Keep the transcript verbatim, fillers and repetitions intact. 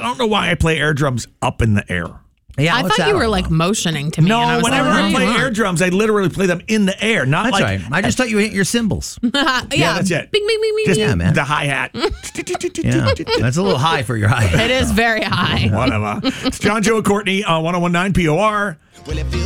don't know why I play air drums up in the air. Yeah, I thought you were like motioning to me. No, and I was whenever like, I play "Hmm." air drums, I literally play them in the air, not That's like. right. I just thought you hit your cymbals. yeah, Yeah, that's it. Bing, bing, bing, bing, Just bing. Yeah, man. the hi hat. Yeah, that's a little high for your height. It is very high. Whatever. It's John, Joe, and Courtney on one oh one point nine P O R. Well, it feels